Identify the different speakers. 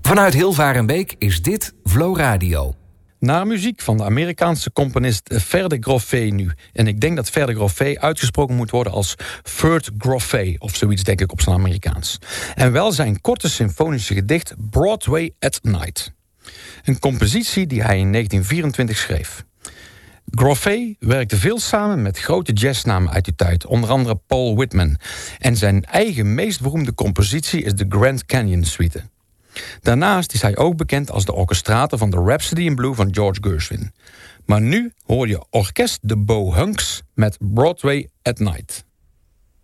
Speaker 1: Vanuit Hilvarenbeek is dit Flow Radio.
Speaker 2: Naar muziek van de Amerikaanse componist Ferde Groffé nu. En ik denk dat Ferde Groffé uitgesproken moet worden als Ferd Groffé of zoiets, denk ik, op zijn Amerikaans. En wel zijn korte symfonische gedicht Broadway at Night. Een compositie die hij in 1924 schreef. Groffé werkte veel samen met grote jazznamen uit die tijd, onder andere Paul Whitman. En zijn eigen meest beroemde compositie is de Grand Canyon Suite. Daarnaast is hij ook bekend als de orchestrator van de Rhapsody in Blue van George Gershwin. Maar nu hoor je orkest de Bohunks met Broadway at Night.